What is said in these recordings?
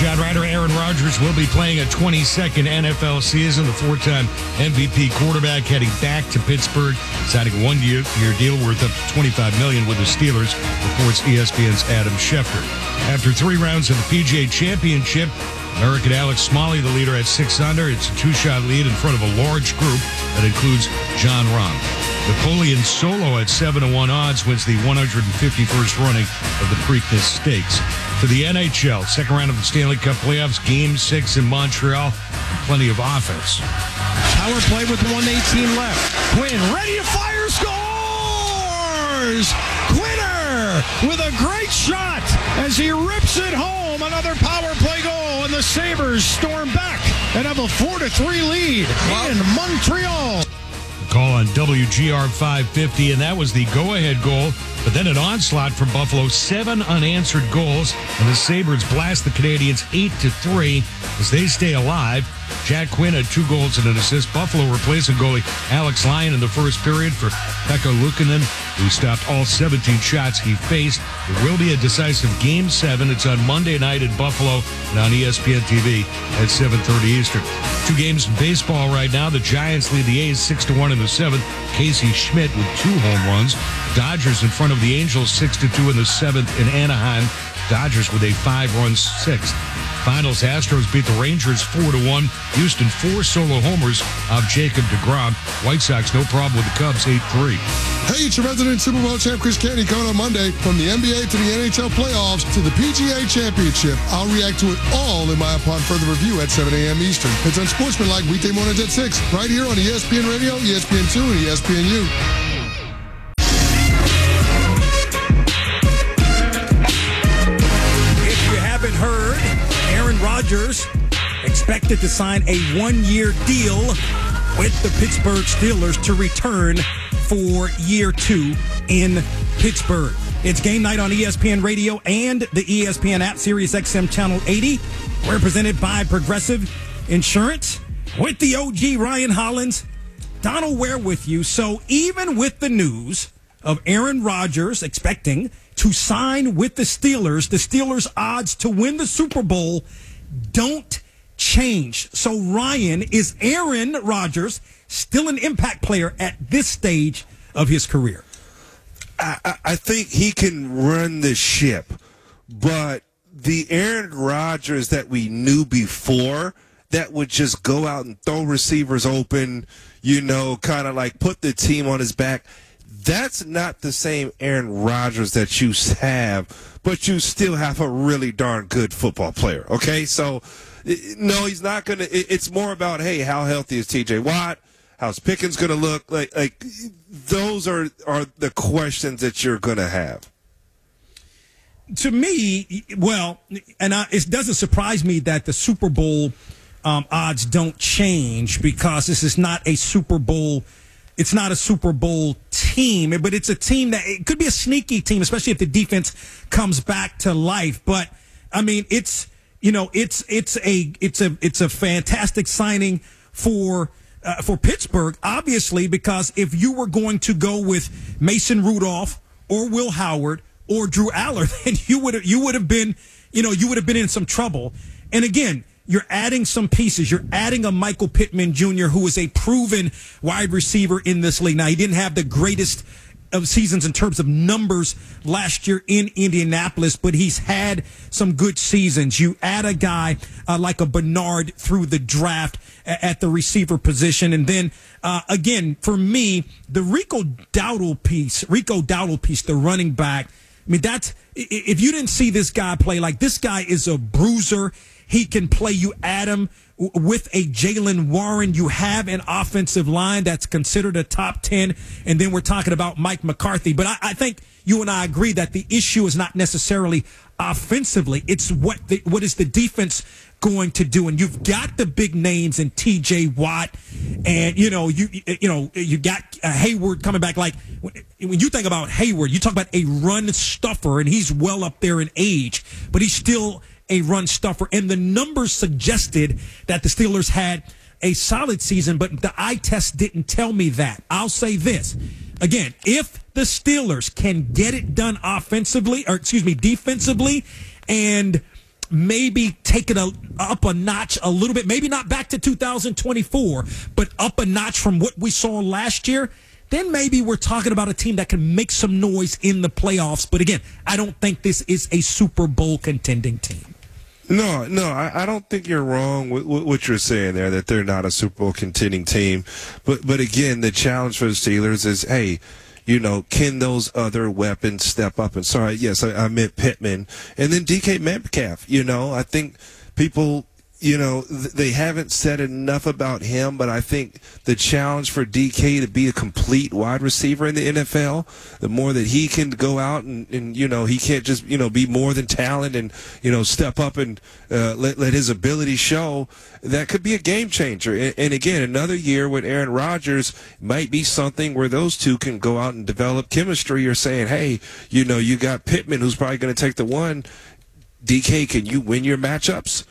John Ryder. Aaron Rodgers will be playing a 22nd NFL season. The four-time MVP quarterback heading back to Pittsburgh, signing a one-year deal worth up to $25 million with the Steelers, reports ESPN's Adam Schefter. After 3 rounds of the PGA Championship, American Alex Smalley, the leader, at 6 under. It's a 2-shot lead in front of a large group that includes Jon Rahm. Napoleon Solo at 7-1 odds wins the 151st running of the Preakness Stakes. To the NHL, second round of the Stanley Cup playoffs, Game 6 in Montreal, and plenty of offense. Power play with 1:18 left. Quinn ready to fire, scores! Quinner with a great shot as he rips it home. Another power play goal, and the Sabres storm back and have a 4-3 lead in Montreal. Call on WGR 550, and that was the go-ahead goal. But then an onslaught from Buffalo, 7 unanswered goals, and the Sabres blast the Canadiens 8-3 as they stay alive. Jack Quinn had 2 goals and an assist. Buffalo replacing goalie Alex Lyon in the first period for Pekka Luukkonen, who stopped all 17 shots he faced. There will be a decisive Game 7. It's on Monday night in Buffalo and on ESPN TV at 7:30 Eastern. 2 games in baseball right now. The Giants lead the A's 6-1 in the 7th. Casey Schmidt with 2 home runs. Dodgers in front of the Angels 6-2 in the 7th in Anaheim. Dodgers with a 5-run 6th. Finals, Astros beat the Rangers 4-1. Houston 4 solo homers of Jacob deGrom. White Sox no problem with the Cubs 8-3. Hey, it's your resident Super Bowl champ Chris Canty coming on Monday. From the NBA to the NHL playoffs to the PGA Championship, I'll react to it all in my upon further review at 7 a.m. Eastern. It's Unsportsmanlike weekday mornings at 6, right here on ESPN Radio, ESPN2, and ESPNU. Heard Aaron Rodgers expected to sign a 1-year deal with the Pittsburgh Steelers to return for year 2 in Pittsburgh. It's game night on ESPN Radio and the ESPN app, Sirius XM Channel 80. We're presented by Progressive Insurance with the OG Ryan Hollins. Donald Ware with you. So even with the news of Aaron Rodgers expecting to sign with the Steelers' odds to win the Super Bowl don't change. So, Ryan, is Aaron Rodgers still an impact player at this stage of his career? I think he can run the ship, but the Aaron Rodgers that we knew before that would just go out and throw receivers open, kind of like put the team on his back, that's not the same Aaron Rodgers that you have, but you still have a really darn good football player, okay? So, no, he's not going to – it's more about, hey, how healthy is T.J. Watt? How's Pickens going to look? Like those are the questions that you're going to have. To me, well, and it doesn't surprise me that the Super Bowl odds don't change because this is not a Super Bowl – it's not a Super Bowl team, but it's a team that it could be a sneaky team, especially if the defense comes back to life. But I mean, it's a fantastic signing for Pittsburgh, obviously, because if you were going to go with Mason Rudolph or Will Howard or Drew Aller, then you would have been in some trouble. And again, you're adding some pieces. You're adding a Michael Pittman Jr., who is a proven wide receiver in this league. Now, he didn't have the greatest of seasons in terms of numbers last year in Indianapolis, but he's had some good seasons. You add a guy like a Bernard through the draft at the receiver position. And then, again, for me, the Rico Dowdle piece, the running back, I mean, if you didn't see this guy play, like this guy is a bruiser. He can play. You add him with a Jaylen Warren. You have an offensive line that's considered a top 10. And then we're talking about Mike McCarthy. But I think you and I agree that the issue is not necessarily offensively. It's what is the defense going to do? And you've got the big names in T.J. Watt, and you got Hayward coming back. Like when you think about Hayward, you talk about a run stuffer, and he's well up there in age, but he's still a run stuffer. And the numbers suggested that the Steelers had a solid season, but the eye test didn't tell me that. I'll say this again: if the Steelers can get it done defensively, and maybe take it up a notch a little bit, maybe not back to 2024, but up a notch from what we saw last year, then maybe we're talking about a team that can make some noise in the playoffs. But again, I don't think this is a Super Bowl contending team. No, I don't think you're wrong with what you're saying there, that they're not a Super Bowl contending team. But again, the challenge for the Steelers is, hey, can those other weapons step up? And sorry, yes, I meant Pittman. And then DK Metcalf, I think people, they haven't said enough about him, but I think the challenge for DK to be a complete wide receiver in the NFL, the more that he can go out and he can't just, be more than talent and, step up and let his ability show, that could be a game changer. And again, another year with Aaron Rodgers might be something where those two can go out and develop chemistry. You're saying, hey, you got Pittman who's probably going to take the one. DK, can you win your matchups?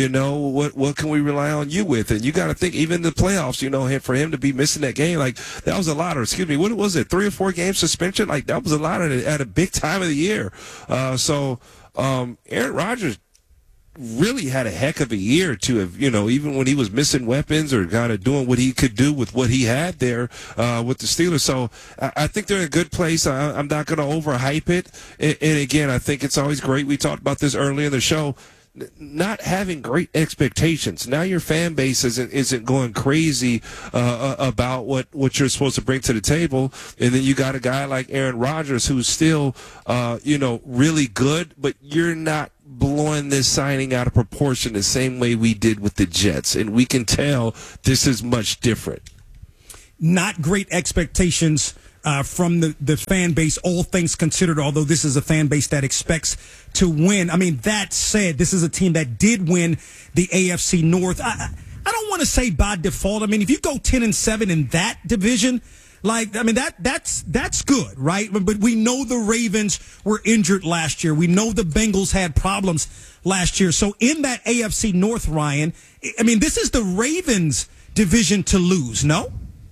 What can we rely on you with? And you got to think, even the playoffs, for him to be missing that game, like that was a lot. Or excuse me, what was it? 3 or 4 game suspension? Like that was a lot at a big time of the year. So Aaron Rodgers really had a heck of a year to have, even when he was missing weapons or kind of doing what he could do with what he had there with the Steelers. So I think they're in a good place. I'm not going to overhype it. And again, I think it's always great. We talked about this earlier in the show. Not having great expectations. Now your fan base isn't going crazy about what you're supposed to bring to the table, and then you got a guy like Aaron Rodgers who's still really good, but you're not blowing this signing out of proportion the same way we did with the Jets, and we can tell this is much different. Not great expectations from the fan base, all things considered, although this is a fan base that expects to win. I mean, that said, this is a team that did win the AFC North. I don't want to say by default. I mean, if you go 10-7 in that division, that's good, right? But we know the Ravens were injured last year. We know the Bengals had problems last year. So in that AFC North, Ryan, I mean, this is the Ravens division to lose, no?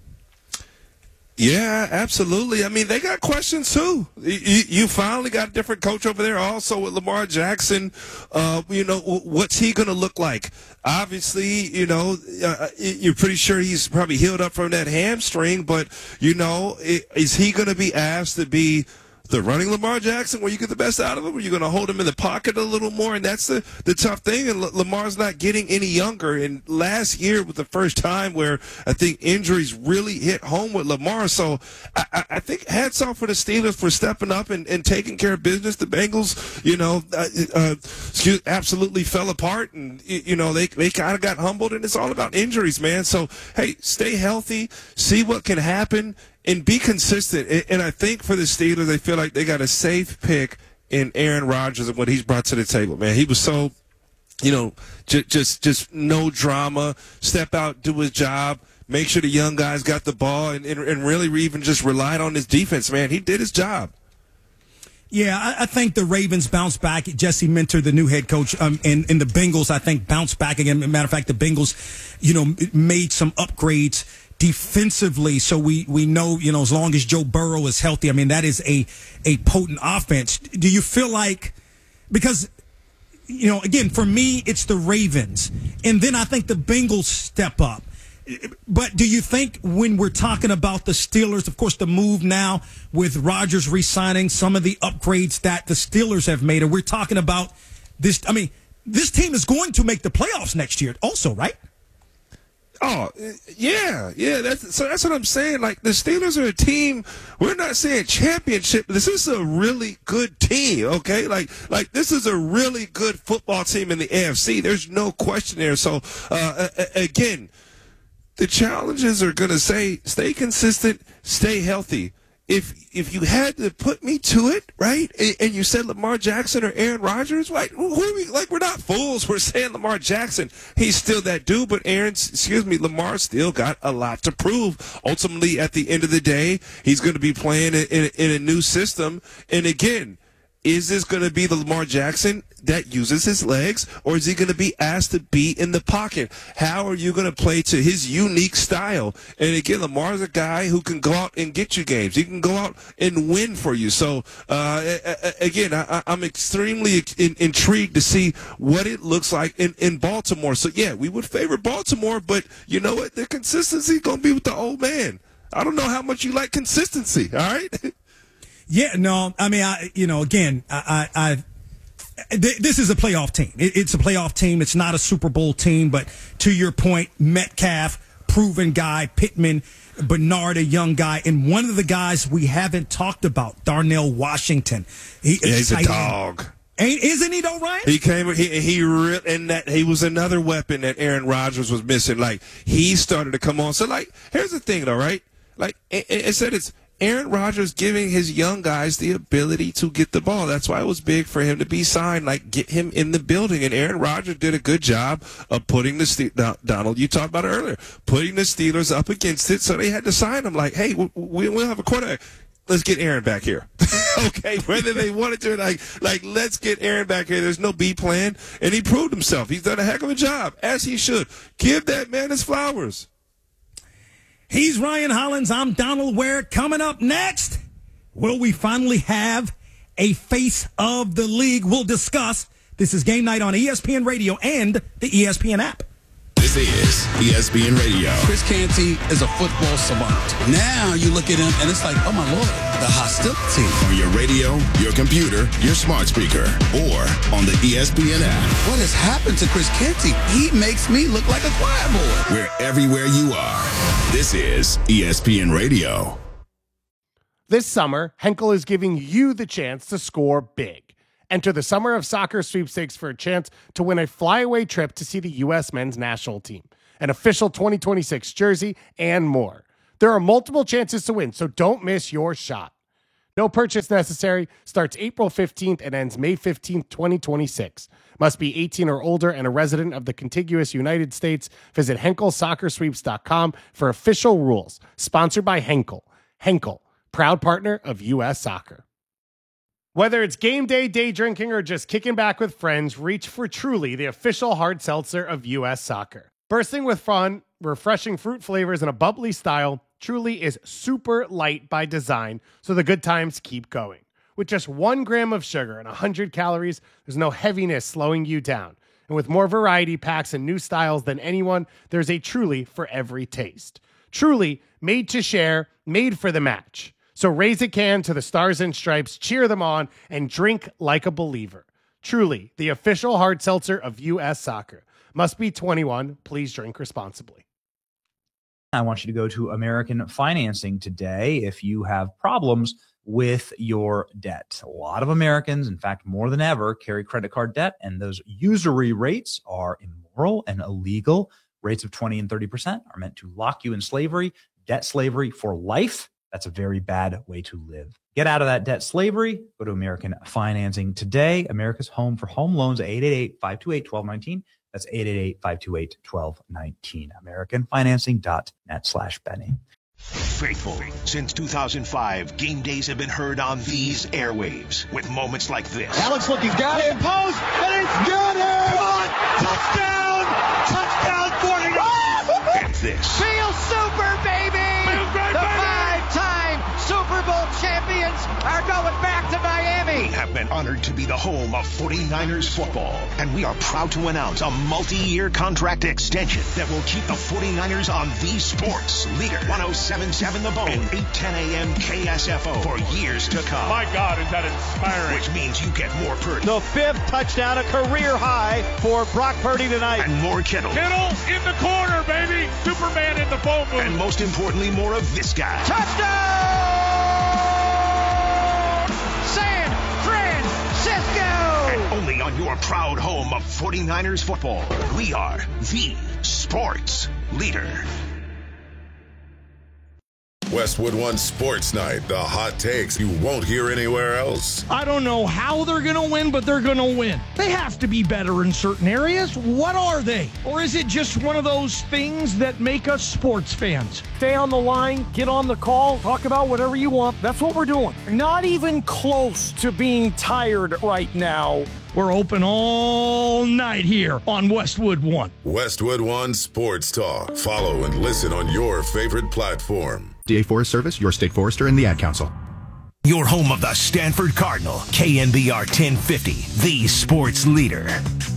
Yeah, absolutely. I mean, they got questions too. You finally got a different coach over there also with Lamar Jackson. What's he going to look like? Obviously, you're pretty sure he's probably healed up from that hamstring, but, is he going to be asked to be the running Lamar Jackson where you get the best out of him? Or are you going to hold him in the pocket a little more? And that's the tough thing. And Lamar's not getting any younger. And last year was the first time where I think injuries really hit home with Lamar. So I think hats off for the Steelers for stepping up and taking care of business. The Bengals, absolutely fell apart. And, they kind of got humbled. And it's all about injuries, man. So, hey, stay healthy, see what can happen, and be consistent. And I think for the Steelers, they feel like they got a safe pick in Aaron Rodgers and what he's brought to the table, man. He was so, just no drama, step out, do his job, make sure the young guys got the ball, and really even just relied on his defense, man. He did his job. Yeah, I think the Ravens bounced back. Jesse Minter, the new head coach, and the Bengals, I think, bounced back again. As a matter of fact, the Bengals, made some upgrades defensively, so we know, as long as Joe Burrow is healthy, I mean, that is a potent offense. Do you feel like, because, again, for me, it's the Ravens, and then I think the Bengals step up. But do you think when we're talking about the Steelers, of course, the move now with Rodgers re-signing, some of the upgrades that the Steelers have made, and we're talking about this, I mean, this team is going to make the playoffs next year also, right? Oh, yeah. That's what I'm saying. Like, the Steelers are a team. We're not saying championship. This is a really good team, okay? Like this is a really good football team in the AFC. There's no question there. So, again, the challenges are going to say stay consistent, stay healthy. If you had to put me to it, right, and you said Lamar Jackson or Aaron Rodgers, like, who are we? Like, we're not fools. We're saying Lamar Jackson. He's still that dude, but Lamar still got a lot to prove. Ultimately, at the end of the day, he's going to be playing in a new system. And again, is this going to be the Lamar Jackson that uses his legs, or is he going to be asked to be in the pocket? How are you going to play to his unique style? And again, Lamar's a guy who can go out and get you games. He can go out and win for you. So, again, I'm extremely intrigued to see what it looks like in Baltimore. So, yeah, we would favor Baltimore, but you know what? The consistency is going to be with the old man. I don't know how much you like consistency, all right? Yeah, no, I mean, this is a playoff team. It's a playoff team. It's not a Super Bowl team, but to your point, Metcalf, proven guy, Pittman, Bernard, a young guy, and one of the guys we haven't talked about, Darnell Washington. He's a dog. Isn't he though, Ryan? He came, he was another weapon that Aaron Rodgers was missing. Like, he started to come on. So, like, here's the thing though, right? Like, it said it's Aaron Rodgers giving his young guys the ability to get the ball. That's why it was big for him to be signed, like, get him in the building. And Aaron Rodgers did a good job of putting Donald, you talked about it earlier, putting the Steelers up against it. So they had to sign him like, hey, we'll have a quarterback. Let's get Aaron back here. Okay, whether they wanted to, like, let's get Aaron back here. There's no B plan. And he proved himself. He's done a heck of a job, as he should. Give that man his flowers. He's Ryan Hollins. I'm Donald Ware. Coming up next, will we finally have a face of the league? We'll discuss. This is Game Night on ESPN Radio and the ESPN app. This is ESPN Radio. Chris Canty is a football savant. Now you look at him and it's like, oh my Lord, the hostility. On your radio, your computer, your smart speaker, or on the ESPN app. What has happened to Chris Canty? He makes me look like a choir boy. We're everywhere you are. This is ESPN Radio. This summer, Henkel is giving you the chance to score big. Enter the Summer of Soccer sweepstakes for a chance to win a flyaway trip to see the U.S. men's national team, an official 2026 jersey, and more. There are multiple chances to win, so don't miss your shot. No purchase necessary. Starts April 15th and ends May 15th, 2026. Must be 18 or older and a resident of the contiguous United States. Visit HenkelSoccerSweeps.com for official rules. Sponsored by Henkel. Henkel, proud partner of U.S. Soccer. Whether it's game day, day drinking, or just kicking back with friends, reach for Truly, the official hard seltzer of U.S. Soccer. Bursting with fun, refreshing fruit flavors, and a bubbly style, Truly is super light by design, so the good times keep going. With just 1 gram of sugar and 100 calories, there's no heaviness slowing you down. And with more variety packs and new styles than anyone, there's a Truly for every taste. Truly, made to share, made for the match. So raise a can to the Stars and Stripes, cheer them on, and drink like a believer. Truly, the official hard seltzer of U.S. Soccer. Must be 21. Please drink responsibly. I want you to go to American Financing today if you have problems with your debt. A lot of Americans, in fact, more than ever, carry credit card debt, and those usury rates are immoral and illegal. Rates of 20 and 30% are meant to lock you in slavery, debt slavery for life. That's a very bad way to live. Get out of that debt slavery. Go to American Financing today. America's home for home loans, 888-528-1219. That's 888-528-1219. AmericanFinancing.net/Benny. Faithful. Since 2005, game days have been heard on these airwaves with moments like this. Alex looking, got him, post, and he's got him! Touchdown! Touchdown, 49! And this. Feel super, baby! The 5-time Super Bowl champions are going back to Miami. We have been honored to be the home of 49ers football, and we are proud to announce a multi-year contract extension that will keep the 49ers on the sports leader. 107.7 The Bone and 8:10 a.m. KSFO for years to come. My God, is that inspiring. Which means you get more Purdy. The 5th touchdown, a career high for Brock Purdy tonight. And more Kittle. Kittle in the corner, baby. Superman in the phone booth. And most importantly, more of this guy. Touchdown! San Francisco! And only on your proud home of 49ers football. We are the sports leader. Westwood One Sports Night, the hot takes you won't hear anywhere else. I don't know how they're going to win, but they're going to win. They have to be better in certain areas. What are they? Or is it just one of those things that make us sports fans? Stay on the line, get on the call, talk about whatever you want. That's what we're doing. Not even close to being tired right now. We're open all night here on Westwood One. Westwood One Sports Talk. Follow and listen on your favorite platform. DA Forest Service, your state forester, and the Ad Council. Your home of the Stanford Cardinal, KNBR 1050, the sports leader.